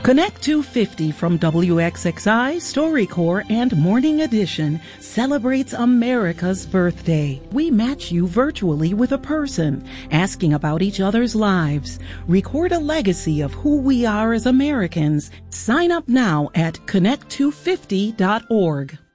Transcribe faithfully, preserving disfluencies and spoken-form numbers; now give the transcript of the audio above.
Connect two fifty from W X X I, StoryCorps, and Morning Edition celebrates America's birthday. We match you virtually with a person, asking about each other's lives. Record a legacy of who we are as Americans. Sign up now at connect two fifty dot org.